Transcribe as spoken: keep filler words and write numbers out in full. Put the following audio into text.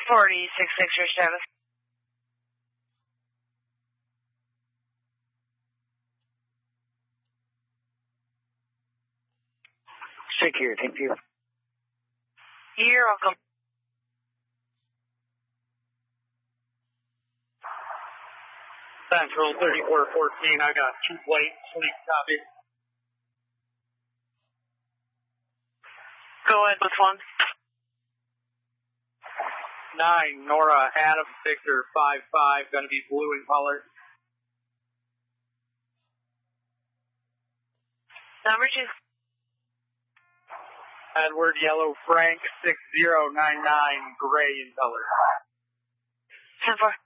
forty-six six, your status. Secure, thank you. You're welcome. Central thirty-four fourteen, I got two plates, sleep copy. Go ahead with one. Nine, Nora, Adam, Victor, five five, gonna be blue in color. Number two. Edward, yellow, Frank, six zero nine nine, gray in color. ten four.